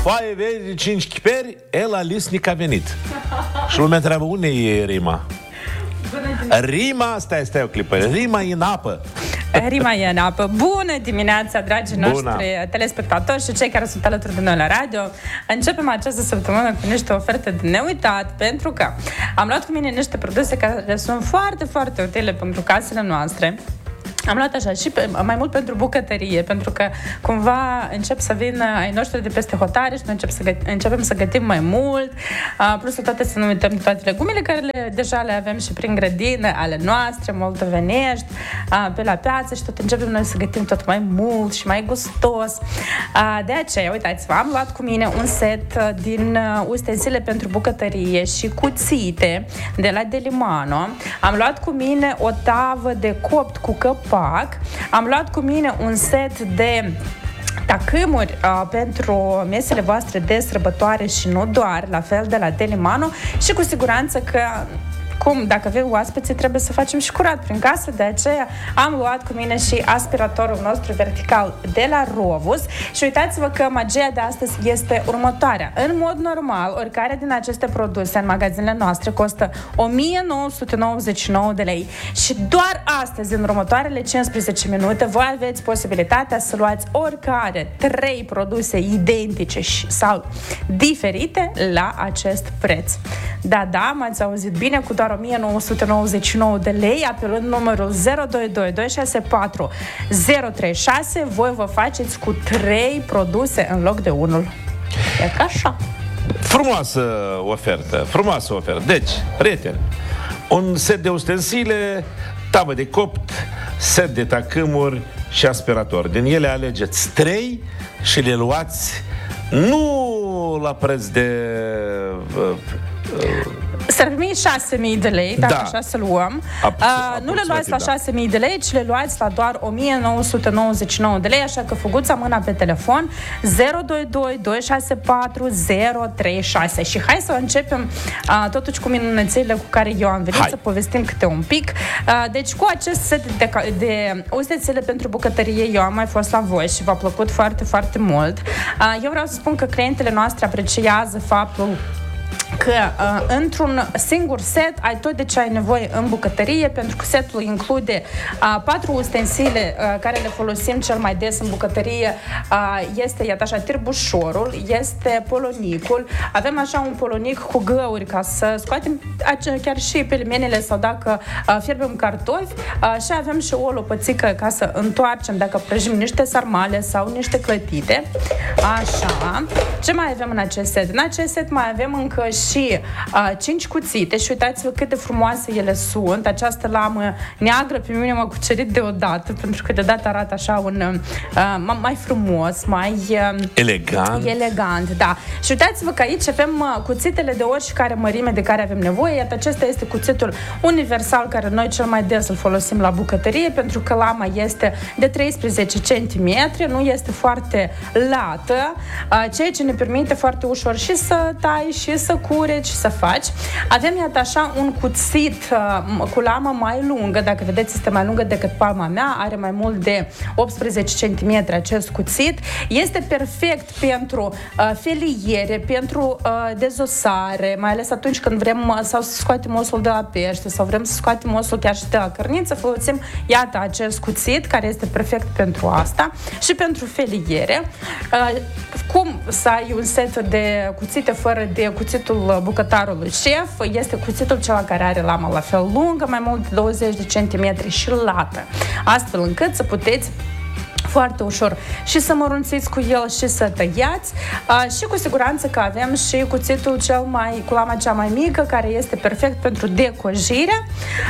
foaie verde, 5 chiperi, el Alisnic a venit. Și lumea întreabă, unde e rima? Rima, stai o clipă, rima e în apă. Rima e în apă. Bună dimineața, dragii noștri telespectatori și cei care sunt alături de noi la radio. Începem această săptămână cu niște oferte de neuitat, pentru că am luat cu mine niște produse care sunt foarte, foarte utile pentru casele noastre. Am luat așa și mai mult pentru bucătărie, pentru că cumva încep să vină ai noștri de peste hotare și noi începem să gătim mai mult, plus toate să nu uităm de toate legumele care deja le avem și prin grădină, ale noastre, moldovenești, pe la piață, și tot începem noi să gătim tot mai mult și mai gustos. De aceea, uitați-vă, am luat cu mine un set din ustensile pentru bucătărie și cuțite de la Delimano. Am luat cu mine o tavă de copt cu căpac. Am luat cu mine un set de tacâmuri pentru mesele voastre de sărbătoare și nu doar, la fel de la Delimano, și cu siguranță că dacă avem oaspeți, trebuie să facem și curat prin casă, de aceea am luat cu mine și aspiratorul nostru vertical de la Rovus. Și uitați-vă că magia de astăzi este următoarea. În mod normal, oricare din aceste produse în magazinele noastre costă 1999 de lei și doar astăzi, în următoarele 15 minute, voi aveți posibilitatea să luați oricare 3 produse identice sau diferite la acest preț. Da, m-ați auzit bine, cu doar 1999 de lei, apelând numărul 022 264 036, voi vă faceți cu 3 produse în loc de unul. E ca așa. Frumoasă ofertă. Deci, prieteni, un set de ustensile, tavă de copt, set de tacâmuri și aspirator. Din ele alegeți 3 și le luați nu la preț de... S-ar primi 6.000 de lei, dacă așa să luăm. Nu le luați la 6.000 de lei, ci le luați la doar 1.999 de lei, așa că făguța mâna pe telefon 022 264 036. Și hai să începem totuși cu minunățile cu care eu am venit, să povestim câte un pic. Deci cu acest set de ustensile pentru bucătărie eu am mai fost la voi și v-a plăcut foarte, foarte mult. Eu vreau să spun că clientele noastre apreciază faptul că într-un singur set ai tot de ce ai nevoie în bucătărie, pentru că setul include 4 ustensile care le folosim cel mai des în bucătărie. Este, iată așa, tirbușorul, este polonicul, avem așa un polonic cu găuri ca să scoatem chiar și pelimenele sau dacă fierbem cartofi, și avem și o lopățică ca să întoarcem dacă prăjim niște sarmale sau niște clătite. Așa. Ce mai avem în acest set? În acest set mai avem încă și 5 cuțite și uitați-vă cât de frumoase ele sunt. Această lamă neagră pe mine m-a cucerit deodată, pentru că deodată arată așa un mai frumos, mai elegant, da. Și uitați-vă că aici avem cuțitele de oricare mărime de care avem nevoie. Iată, acesta este cuțitul universal care noi cel mai des îl folosim la bucătărie, pentru că lama este de 13 cm, nu este foarte lată, ceea ce ne permite foarte ușor și să tai și să cureci și să faci. Avem, iată așa, un cuțit cu lamă mai lungă. Dacă vedeți, este mai lungă decât palma mea, are mai mult de 18 cm acest cuțit. Este perfect pentru feliere, pentru dezosare, mai ales atunci când vrem sau să scoatem osul de la pește sau vrem să scoatem osul chiar și de la cărniță, folosim, iată, acest cuțit care este perfect pentru asta și pentru feliere. Cum să ai un set de cuțite fără de cuțitul bucătarului șef? Este cuțitul cel care are lama la fel lungă, mai mult de 20 de centimetri și lată, astfel încât să puteți foarte ușor și să mărunțiți cu el și să tăiați, și cu siguranță că avem și cuțitul cu lama cea mai mică, care este perfect pentru decojire,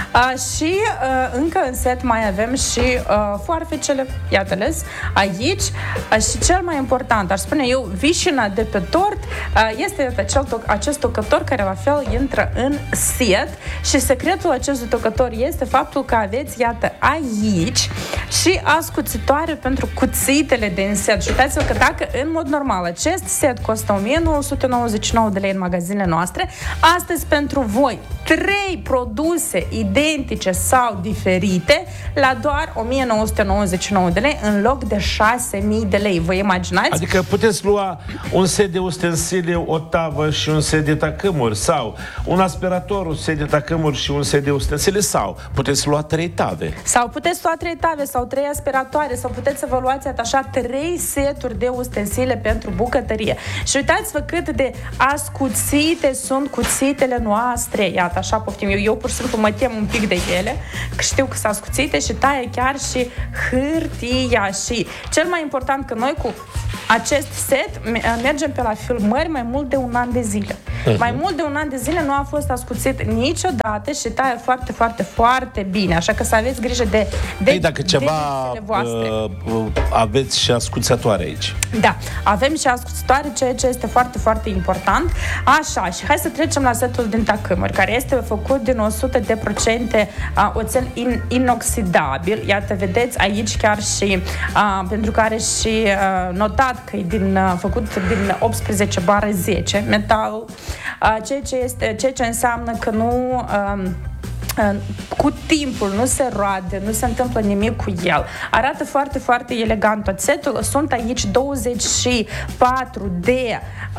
și încă în set mai avem și foarfecele, iată-les aici, și cel mai important, aș spune eu, vișina de pe tort, este acest tocător care la fel intră în set și secretul acestui tocător este faptul că aveți, iată, aici și ascuțitoare pentru cuțitele din set. Și uitați-vă că dacă în mod normal acest set costă 1999 de lei în magazinele noastre, astăzi pentru voi 3 produse identice sau diferite la doar 1999 de lei în loc de 6000 de lei. Vă imaginați? Adică puteți lua un set de ustensile, o tavă și un set de tacâmuri, sau un aspirator, un set de tacâmuri și un set de ustensile, sau puteți lua 3 tave. Sau puteți lua 3 tave sau 3 aspiratoare, sau puteți să vă luați atașat 3 seturi de ustensile pentru bucătărie. Și uitați-vă cât de ascuțite sunt cuțitele noastre. Iată, așa poftim. Eu pur și simplu mă tem un pic de ele, că știu că sunt ascuțite și taie chiar și hârtia. Și cel mai important că noi cu acest set mergem pe la filmări mai mult de un an de zile. Mai mult de un an de zile nu a fost ascuțit niciodată și taie foarte, foarte, foarte bine. Așa că să aveți grijă de dacă ceva aveți și ascuțătoare aici. Da, avem și ascuțătoare, ceea ce este foarte, foarte important. Așa, și hai să trecem la setul din tacâmuri, care este făcut din 100% oțel inoxidabil. Iată, vedeți aici chiar și pentru că are și notat că e făcut din 18/10 metal, ceea ce înseamnă că nu cu timpul nu se roade, nu se întâmplă nimic cu el. Arată foarte, foarte elegant tot setul. Sunt aici 24 de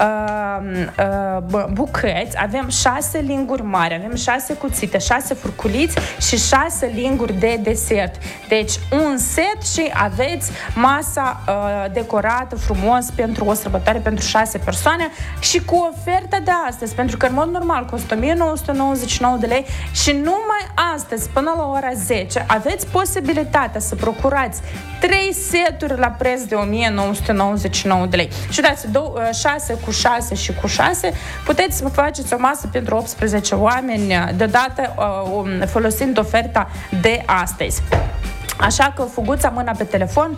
bucăți. Avem 6 linguri mari, avem 6 cuțite, 6 furculiți și 6 linguri de desert. Deci un set și aveți masa decorată frumos pentru o sărbătoare pentru 6 persoane și cu oferta de astăzi, pentru că în mod normal costă 1999 de lei și numai astăzi, până la ora 10, aveți posibilitatea să procurați 3 seturi la preț de 1999 de lei. Și dați 6 cu 6 și cu 6, puteți să faceți o masă pentru 18 oameni deodată folosind oferta de astăzi. Așa că fuguța mâna pe telefon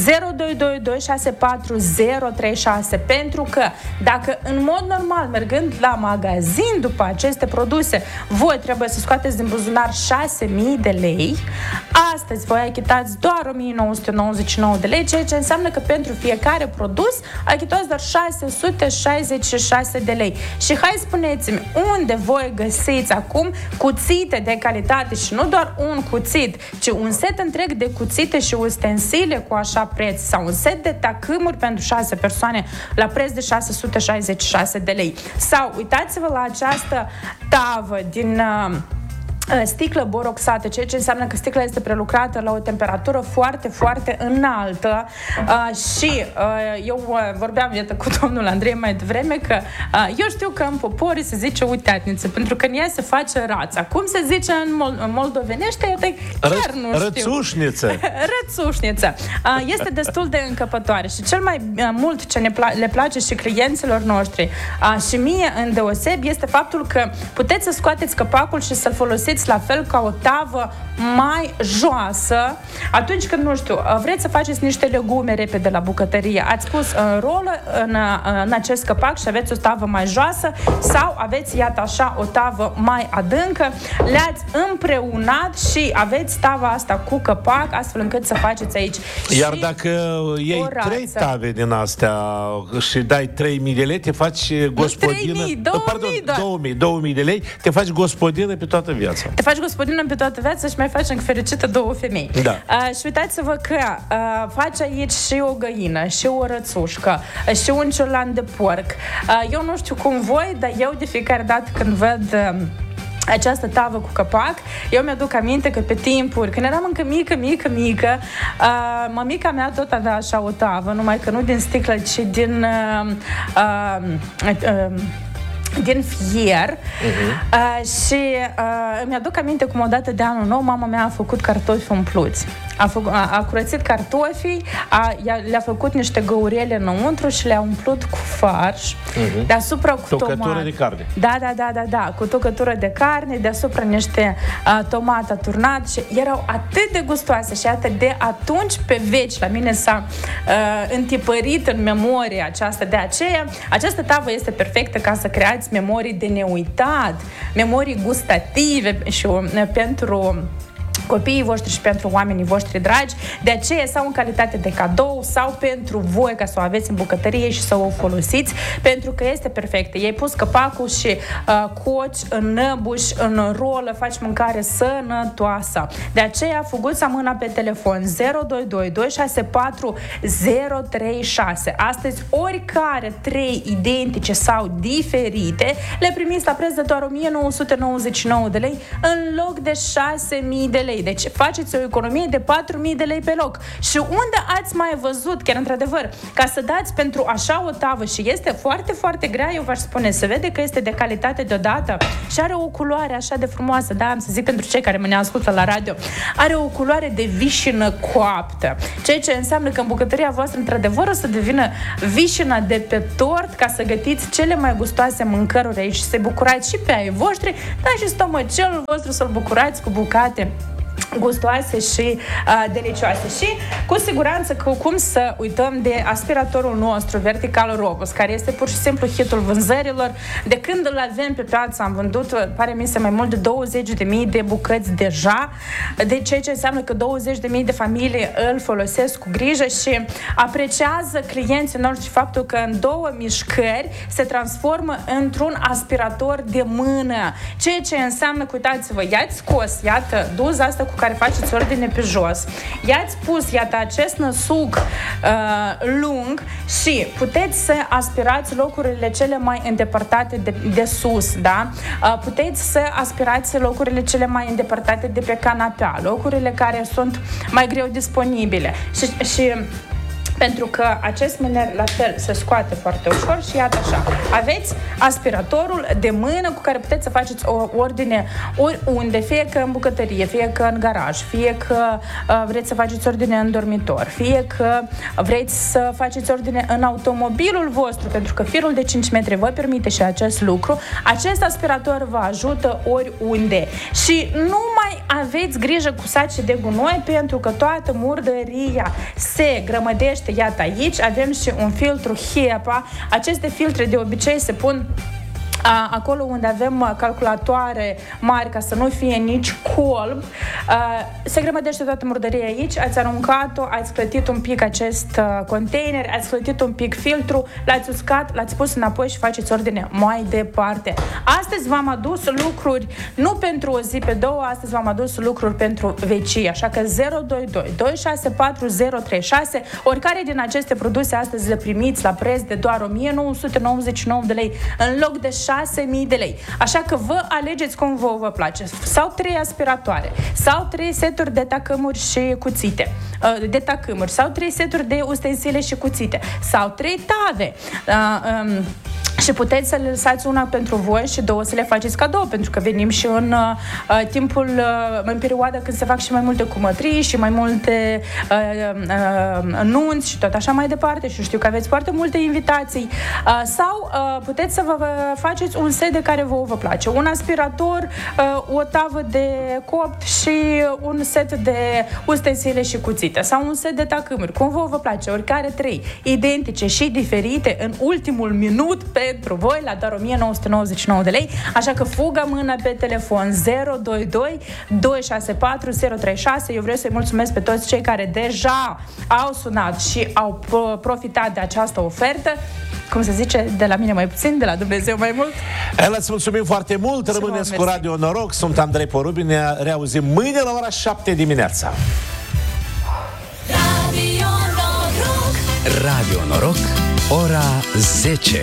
0222640036, pentru că dacă în mod normal, mergând la magazin după aceste produse, voi trebuie să scoateți din buzunar 6000 de lei, astăzi voi achitați doar 1999 de lei, ceea ce înseamnă că pentru fiecare produs achitați doar 666 de lei. Și hai spuneți-mi, unde voi găsiți acum cuțite de calitate și nu doar un cuțit, ci un set întreg de cuțite și ustensile cu așa preț, sau un set de tacâmuri pentru 6 persoane la preț de 666 de lei. Sau uitați-vă la această tavă din sticlă boroxată, ceea ce înseamnă că sticla este prelucrată la o temperatură foarte, foarte înaltă și eu vorbeam, iată, cu domnul Andrei mai devreme că eu știu că în popori se zice uiteatniță, pentru că în ea se face rața. Cum se zice în moldovenește? Iată, chiar nu știu. Rățușniță. Rățușniță. Este destul de încăpătoare și cel mai mult ce le place și clienților noștri și mie îndeosebi este faptul că puteți să scoateți capacul și să-l folosiți la fel ca o tavă mai joasă atunci când, nu știu, vreți să faceți niște legume repede la bucătărie, ați pus în rolă în acest capac și aveți o tavă mai joasă, sau aveți, iată așa, o tavă mai adâncă, le-ați împreunat și aveți tava asta cu capac, astfel încât să faceți aici. Iar dacă iei 3 tave din astea și dai 3000 de lei, te faci gospodină. 2000 de lei, te faci gospodină pe toată viața. Te faci gospodină pe toată viața și mai faci încă fericită 2 femei. Da. Și uitați-vă că faci aici și o găină, și o rățușcă, și un ciolan de porc. Eu nu știu cum voi, dar eu de fiecare dată când văd această tavă cu capac, eu mi-aduc aminte că pe timpuri, când eram încă mică, mămica mea tot avea așa o tavă, numai că nu din sticlă, ci din fier. Și îmi aduc aminte cum odată de anul nou mama mea a făcut cartofi umpluți. A curățit cartofii, le-a făcut niște găurele înăuntru și le-a umplut cu farș, deasupra cu tocătură de carne. Da, cu tocătură de carne, deasupra niște tomat aturnat și erau atât de gustoase și atât de atunci pe veci la mine s-a întipărit în memorie aceasta. De aceea, această tavă este perfectă ca să creați memorii de neuitat, memorii gustative și pentru copiii voștri și pentru oamenii voștri dragi. De aceea, sau în calitate de cadou, sau pentru voi, ca să o aveți în bucătărie și să o folosiți, pentru că este perfectă. Ei pus capacul și coci în năbuș, în rolă, faci mâncare sănătoasă. De aceea, fuguța mâna pe telefon 022 264 036. Astăzi, oricare 3 identice sau diferite le primiți la preț de doar 1999 de lei în loc de 6.000 de lei. Deci faceți o economie de 4.000 de lei pe loc. Și unde ați mai văzut, chiar într-adevăr, ca să dați pentru așa o tavă și este foarte, foarte grea, eu v-aș spune, se vede că este de calitate deodată și are o culoare așa de frumoasă, da, am să zic pentru cei care mă ne ascultă la radio, are o culoare de vișină coaptă, ceea ce înseamnă că în bucătăria voastră, într-adevăr, o să devină vișina de pe tort ca să gătiți cele mai gustoase mâncăruri aici și să-i bucurați și pe ai voștri, dar și stomacelul vostru să-l bucurați cu bucate gustoase și delicioase. Și cu siguranță că cum să uităm de aspiratorul nostru Vertical Robust, care este pur și simplu hitul vânzărilor. De când îl avem pe piață, am vândut, pare mi se, mai mult de 20.000 de bucăți deja, de ceea ce înseamnă că 20.000 de familii îl folosesc cu grijă și apreciază clienții noștri faptul că în 2 mișcări se transformă într-un aspirator de mână, ceea ce înseamnă că, uitați-vă, i-ați scos, iată, duza asta cu care faceți ordine pe jos, i-ați pus, iată, acest năsuc lung și puteți să aspirați locurile cele mai îndepărtate de sus, da? Puteți să aspirați locurile cele mai îndepărtate de pe canapea, locurile care sunt mai greu disponibile și pentru că acest mâner la fel se scoate foarte ușor și iată așa. Aveți aspiratorul de mână cu care puteți să faceți o ordine oriunde, fie că în bucătărie, fie că în garaj, fie că vreți să faceți ordine în dormitor, fie că vreți să faceți ordine în automobilul vostru, pentru că firul de 5 metri vă permite și acest lucru. Acest aspirator vă ajută oriunde și nu mai aveți grijă cu saci de gunoi, pentru că toată murdăria se grămădește. Iată, aici avem și un filtru HEPA. Aceste filtre de obicei se pun acolo unde avem calculatoare mari ca să nu fie nici colb. Se grămădește toată murdăria aici, ați aruncat-o, ați clătit un pic acest container, ați clătit un pic filtru, l-ați uscat, l-ați pus înapoi și faceți ordine mai departe. Astăzi v-am adus lucruri nu pentru o zi pe două, astăzi v-am adus lucruri pentru vecii, așa că 022 264 036, oricare din aceste produse astăzi le primiți la preț de doar 1999 de lei în loc de 6.000 de lei. Așa că vă alegeți cum vă place. Sau 3 aspiratoare, sau 3 seturi de tacâmuri și cuțite, de tacâmuri, sau 3 seturi de ustensile și cuțite, sau 3 tave. Și puteți să le lăsați una pentru voi și 2 să le faceți cadou, pentru că venim și în timpul, în perioada când se fac și mai multe cumătrii și mai multe nunți și tot așa mai departe și știu că aveți foarte multe invitații. Sau puteți să vă faceți un set de care vă place. Un aspirator, o tavă de copt și un set de ustensile și cuțite. Sau un set de tacâmuri, cum vă place. Oricare 3 identice și diferite în ultimul minut pentru voi la doar 1999 de lei. Așa că fugă mână pe telefon 022 264 036. Eu vreau să-i mulțumesc pe toți cei care deja au sunat și au profitat de această ofertă. Cum se zice, de la mine mai puțin, de la Dumnezeu mai mult. Ela, îți mulțumim foarte mult. Rămâneți cu Radio Noroc. Sunt Andrei Porubi. Ne reauzim mâine la ora 7 dimineața. Radio Noroc. Radio Noroc, ora 10.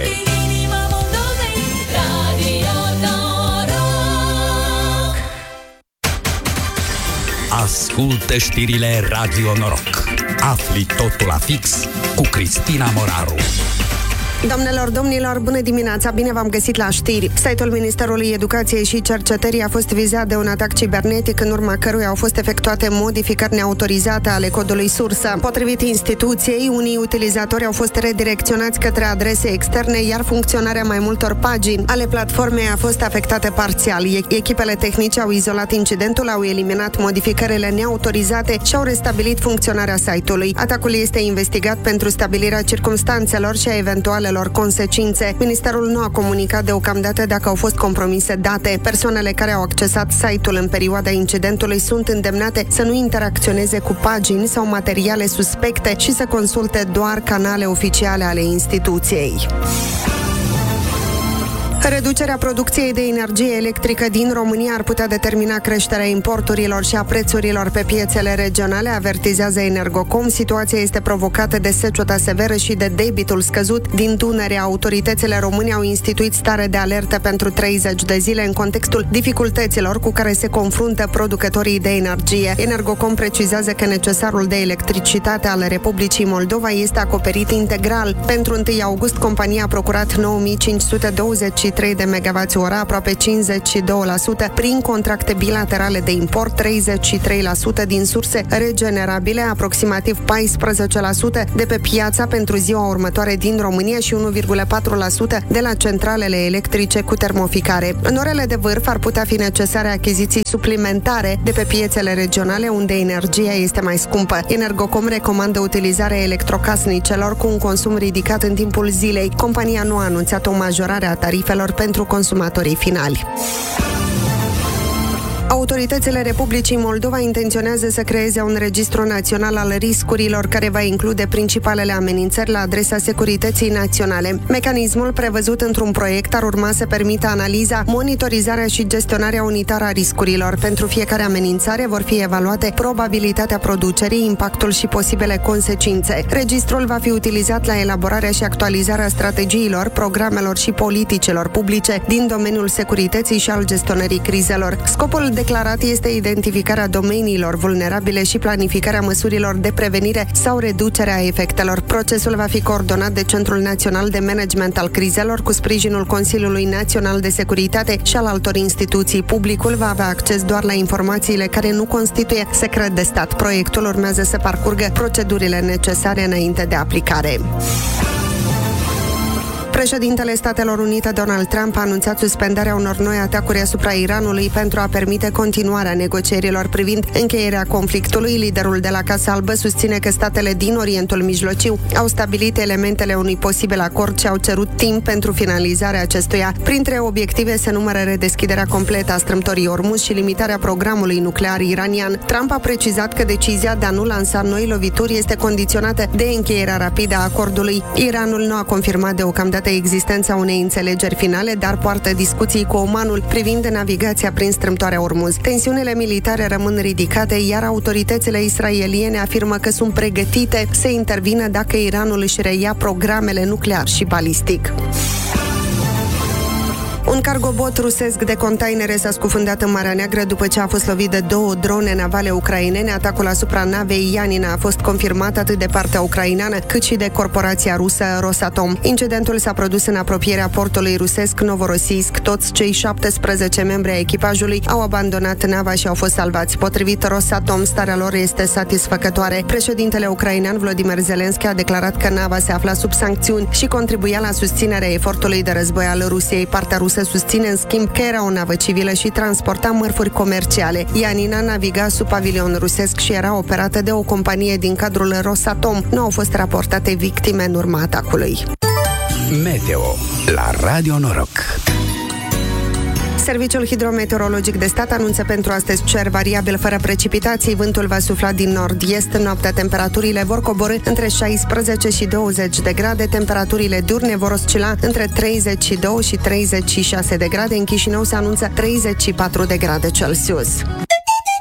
Ascultă știrile Radio Noroc. Afli totul la fix cu Cristina Moraru. Doamnelor, domnilor, bună dimineața, bine v-am găsit la știri. Site-ul Ministerului Educației și Cercetării a fost vizat de un atac cibernetic în urma căruia au fost efectuate modificări neautorizate ale codului sursă. Potrivit instituției, unii utilizatori au fost redirecționați către adrese externe, iar funcționarea mai multor pagini ale platformei a fost afectată parțial. Echipele tehnice au izolat incidentul, au eliminat modificările neautorizate și au restabilit funcționarea site-ului. Atacul este investigat pentru stabilirea circumstanțelor și a eventualelor posibilelor consecințe. Ministerul nu a comunicat deocamdată dacă au fost compromise date. Persoanele care au accesat site-ul în perioada incidentului sunt îndemnate să nu interacționeze cu pagini sau materiale suspecte și să consulte doar canale oficiale ale instituției. Reducerea producției de energie electrică din România ar putea determina creșterea importurilor și a prețurilor pe piețele regionale, avertizează Energocom. Situația este provocată de seceta severă și de debitul scăzut din Dunăre. Autoritățile române au instituit stare de alertă pentru 30 de zile în contextul dificultăților cu care se confruntă producătorii de energie. Energocom precizează că necesarul de electricitate al Republicii Moldova este acoperit integral. Pentru 1 august, compania a procurat 9523 de MWh, aproape 52%, prin contracte bilaterale de import, 33% din surse regenerabile, aproximativ 14% de pe piața pentru ziua următoare din România și 1,4% de la centralele electrice cu termoficare. În orele de vârf ar putea fi necesare achiziții suplimentare de pe piețele regionale unde energia este mai scumpă. Energocom recomandă utilizarea electrocasnicelor cu un consum ridicat în timpul zilei. Compania nu a anunțat o majorare a tarifelor pentru consumatorii finali. Autoritățile Republicii Moldova intenționează să creeze un registru național al riscurilor care va include principalele amenințări la adresa securității naționale. Mecanismul prevăzut într-un proiect ar urma să permită analiza, monitorizarea și gestionarea unitară a riscurilor. Pentru fiecare amenințare vor fi evaluate probabilitatea producerii, impactul și posibile consecințe. Registrul va fi utilizat la elaborarea și actualizarea strategiilor, programelor și politicilor publice din domeniul securității și al gestionării crizelor. Scopul declarat este identificarea domeniilor vulnerabile și planificarea măsurilor de prevenire sau reducere a efectelor. Procesul va fi coordonat de Centrul Național de Management al Crizelor cu sprijinul Consiliului Național de Securitate și al altor instituții. Publicul va avea acces doar la informațiile care nu constituie secret de stat. Proiectul urmează să parcurgă procedurile necesare înainte de aplicare. Președintele Statelor Unite, Donald Trump, a anunțat suspendarea unor noi atacuri asupra Iranului pentru a permite continuarea negocierilor privind încheierea conflictului. Liderul de la Casa Albă susține că statele din Orientul Mijlociu au stabilit elementele unui posibil acord și au cerut timp pentru finalizarea acestuia. Printre obiective se numără redeschiderea completă a strâmtorii Ormuz și limitarea programului nuclear iranian. Trump a precizat că decizia de a nu lansa noi lovituri este condiționată de încheierea rapidă a acordului. Iranul nu a confirmat deocamdată existența unei înțelegeri finale, dar poartă discuții cu Omanul privind navigația prin strâmtoarea Ormuz. Tensiunile militare rămân ridicate, iar autoritățile israeliene afirmă că sunt pregătite să intervină dacă Iranul își reia programele nuclear și balistic. Un cargobot rusesc de containere s-a scufundat în Marea Neagră după ce a fost lovit de 2 drone navale ucrainene. Atacul asupra navei Ianina a fost confirmat atât de partea ucraineană cât și de corporația rusă Rosatom. Incidentul s-a produs în apropierea portului rusesc Novorossiysk. Toți cei 17 membri ai echipajului au abandonat nava și au fost salvați. Potrivit Rosatom, starea lor este satisfăcătoare. Președintele ucrainean Volodymyr Zelensky a declarat că nava se afla sub sancțiuni și contribuia la susținerea efortului de război al Rusiei. Partea rusă susține, în schimb, că era o navă civilă și transporta mărfuri comerciale. Ianina naviga sub pavilion rusesc și era operată de o companie din cadrul Rosatom. Nu au fost raportate victime în urma atacului. Meteo la Radio Noroc. Serviciul Hidrometeorologic de Stat anunță pentru astăzi cer variabil fără precipitații. Vântul va sufla din nord-est. Noaptea temperaturile vor coborî între 16 și 20 de grade. Temperaturile diurne vor oscila între 32 și 36 de grade. În Chișinău se anunță 34 de grade Celsius.